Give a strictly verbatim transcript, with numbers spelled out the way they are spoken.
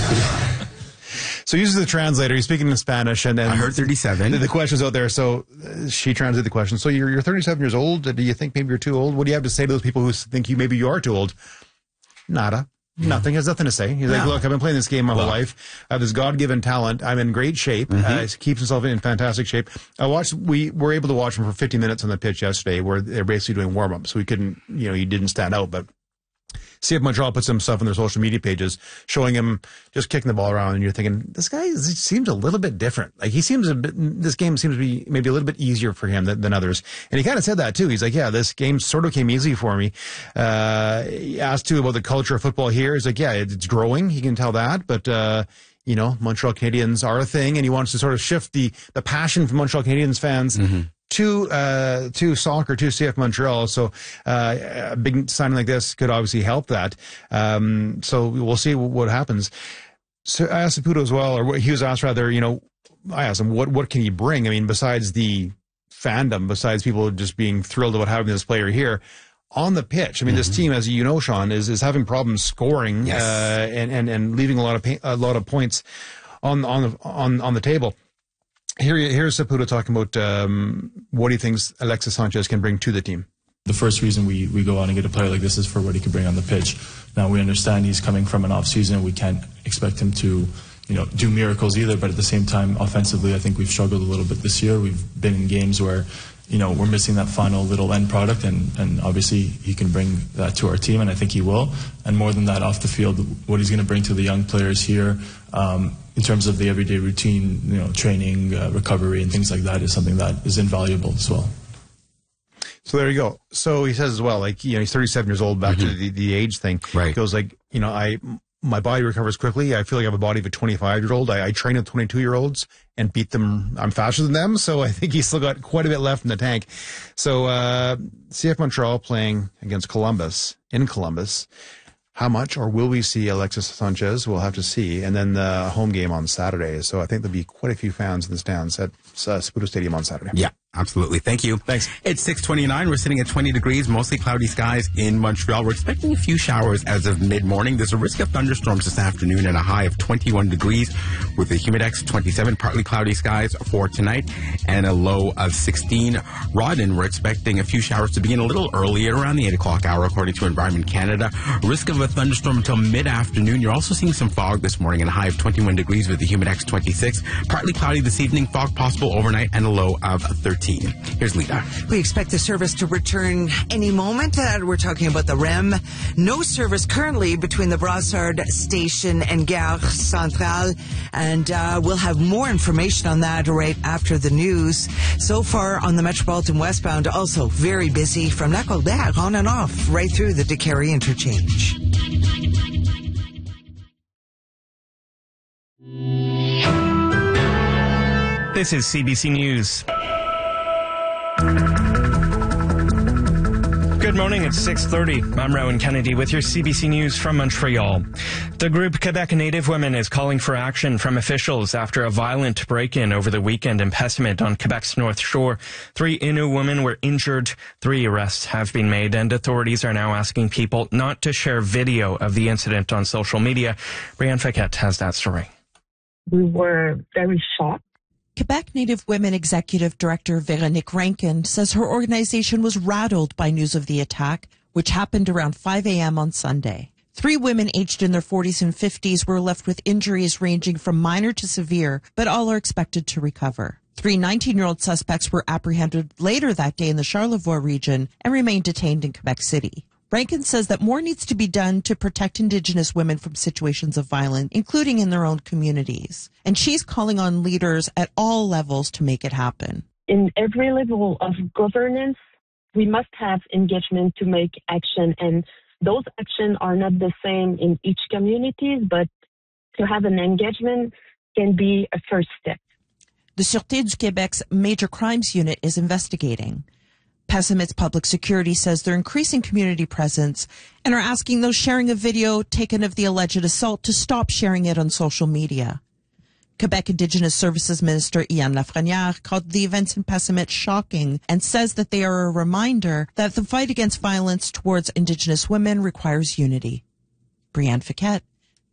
So he uses the translator. He's speaking in Spanish, and then I heard thirty-seven. The, the question's out there. So uh, she translated the question. So you're you're thirty-seven years old. Do you think maybe you're too old? What do you have to say to those people who think you maybe you are too old? Nada. Nothing. He has nothing to say. He's like, no. look, I've been playing this game my well, whole life. I have this God-given talent. I'm in great shape. Mm-hmm. Uh, he keeps himself in fantastic shape. I watched. We were able to watch him for fifty minutes on the pitch yesterday, where they're basically doing warm-up. So we couldn't, you know, he didn't stand out, but. C F Montreal put some stuff on their social media pages showing him just kicking the ball around, and you're thinking, this guy is, seems a little bit different. Like, he seems a bit, this game seems to be maybe a little bit easier for him than, than others. And he kind of said that too. He's like, yeah, this game sort of came easy for me. Uh, he asked too about the culture of football here. He's like, yeah, it's growing. He can tell that, but, uh, you know, Montreal Canadiens are a thing, and he wants to sort of shift the, the passion from Montreal Canadiens fans mm-hmm. to uh to soccer, to C F Montreal. So uh a big signing like this could obviously help that. Um so we'll see what happens. So I asked Saputo as well, or he was asked rather, you know, I asked him, what what can he bring? I mean, besides the fandom, besides people just being thrilled about having this player here on the pitch. I mean, mm-hmm. this team, as you know, Sean, is is having problems scoring yes. uh and, and and leaving a lot of pa- a lot of points on on the on on the table. Here, here's Saputo talking about um, what he thinks Alexis Sanchez can bring to the team. The first reason we, we go out and get a player like this is for what he can bring on the pitch. Now, we understand he's coming from an off-season. We can't expect him to, you know, do miracles either. But at the same time, offensively, I think we've struggled a little bit this year. We've been in games where, you know, we're missing that final little end product, and, and obviously he can bring that to our team, and I think he will. And more than that, off the field, what he's going to bring to the young players here, um, in terms of the everyday routine, you know, training, uh, recovery, and things like that, is something that is invaluable as well. So there you go. So he says as well, like, you know, he's thirty-seven years old, back mm-hmm. to the, the age thing. Right. He goes like, you know, I, my body recovers quickly. I feel like I have a body of a twenty-five year old. I, I train with twenty-two year olds and beat them. I'm faster than them. So I think he's still got quite a bit left in the tank. So, uh, C F Montreal playing against Columbus in Columbus. How much, or will we see Alexis Sanchez? We'll have to see. And then the home game on Saturday. So I think there'll be quite a few fans in the stands at uh, Saputo Stadium on Saturday. Yeah, absolutely. Thank you. Thanks. It's six twenty-nine. We're sitting at twenty degrees, mostly cloudy skies in Montreal. We're expecting a few showers as of mid-morning. There's a risk of thunderstorms this afternoon and a high of twenty-one degrees with a humidex twenty-seven, partly cloudy skies for tonight and a low of sixteen. Rawdon, we're expecting a few showers to begin a little earlier, around the eight o'clock hour, according to Environment Canada. Risk of a thunderstorm until mid-afternoon. You're also seeing some fog this morning and a high of twenty-one degrees with the humidex twenty-six. Partly cloudy this evening, fog possible overnight, and a low of thirteen. Here's Lita. We expect the service to return any moment. Uh, we're talking about the R E M. No service currently between the Brassard station and Gare Centrale, and uh, we'll have more information on that right after the news. So far on the Metropolitan westbound, also very busy from Lac-Colbert on and off right through the Décarie interchange. This is C B C News. Good morning, it's six thirty. I'm Rowan Kennedy with your C B C News from Montreal. The group Quebec Native Women is calling for action from officials after a violent break-in over the weekend in Pessamit on Quebec's North Shore. Three Innu women were injured. Three arrests have been made, and authorities are now asking people not to share video of the incident on social media. Brianne Fiquette has that story. We were very shocked. Quebec Native Women Executive Director Véronique Rankin says her organization was rattled by news of the attack, which happened around five a.m. on Sunday. Three women aged in their forties and fifties were left with injuries ranging from minor to severe, but all are expected to recover. Three nineteen-year-old suspects were apprehended later that day in the Charlevoix region and remain detained in Quebec City. Rankin says that more needs to be done to protect Indigenous women from situations of violence, including in their own communities. And she's calling on leaders at all levels to make it happen. In every level of governance, we must have engagement to make action. And those actions are not the same in each community, but to have an engagement can be a first step. The Sûreté du Québec's Major Crimes Unit is investigating. Pessamit's Public Security says they're increasing community presence and are asking those sharing a video taken of the alleged assault to stop sharing it on social media. Quebec Indigenous Services Minister Ian Lafrenière called the events in Pessamit shocking and says that they are a reminder that the fight against violence towards Indigenous women requires unity. Brianne Fiquette,